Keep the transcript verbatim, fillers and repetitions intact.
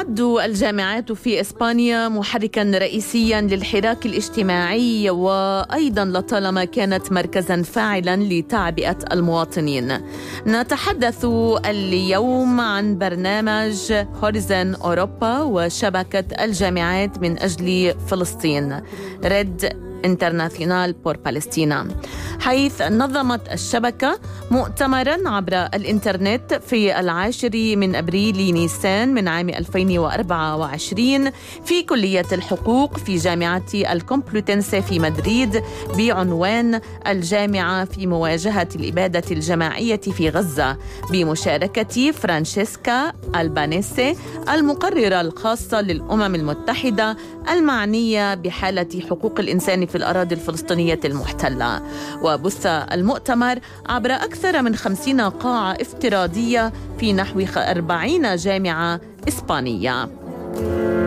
تعد الجامعات في إسبانيا محركاً رئيسياً للحراك الاجتماعي، وأيضاً لطالما كانت مركزاً فاعلاً لتعبئة المواطنين. نتحدث اليوم عن برنامج هوريزون أوروبا وشبكة الجامعات من أجل فلسطين ريد انترناسيونال بور بالستينا، حيث نظمت الشبكة مؤتمراً عبر الإنترنت في العاشر من أبريل نيسان من عام ألفين وأربعة وعشرين في كلية الحقوق في جامعة الكومبلوتنسي في مدريد بعنوان الجامعة في مواجهة الإبادة الجماعية في غزة، بمشاركة فرانشيسكا ألبانيسي المقررة الخاصة للأمم المتحدة المعنية بحالة حقوق الإنسان في الأراضي الفلسطينية المحتلة. وبث المؤتمر عبر أكثر من خمسين قاعة افتراضية في نحو أربعين جامعة إسبانية.